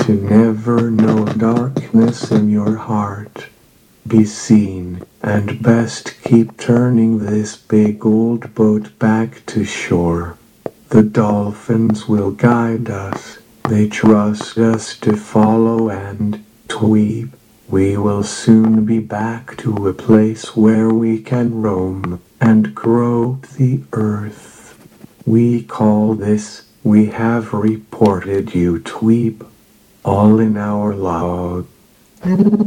to never know darkness in your heart. Be seen, and best keep turning this big old boat back to shore. The dolphins will guide us, they trust us to follow, and Tweep, we will soon be back to a place where we can roam and grow the earth. We call this, we have reported you, Tweep, all in our log.